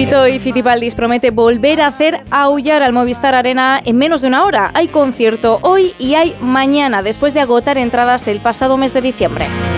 Fito y Fitipaldis promete volver a hacer aullar al Movistar Arena en menos de una hora. Hay concierto hoy y hay mañana, después de agotar entradas el pasado mes de diciembre.